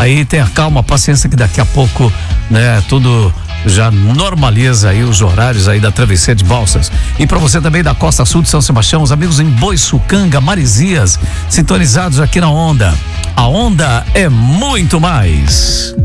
aí tenha calma, paciência que daqui a pouco, né, tudo já normaliza aí os horários aí da travessia de Balsas. E para você também da Costa Sul de São Sebastião, os amigos em Boiçucanga, Marizias, sintonizados aqui na Onda. A Onda é muito mais.